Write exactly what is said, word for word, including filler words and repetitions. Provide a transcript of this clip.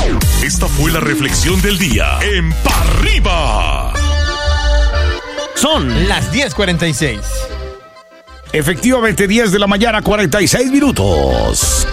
Esta fue la reflexión del día en Pa' Arriba. Son las diez cuarenta y seis. Efectivamente, diez de la mañana, cuarenta y seis minutos.